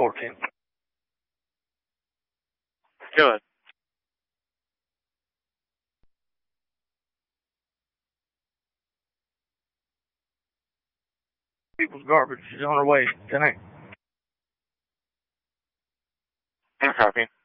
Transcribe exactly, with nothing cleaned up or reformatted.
fourteen. Go ahead. People's garbage is on her way tonight. I'm copying.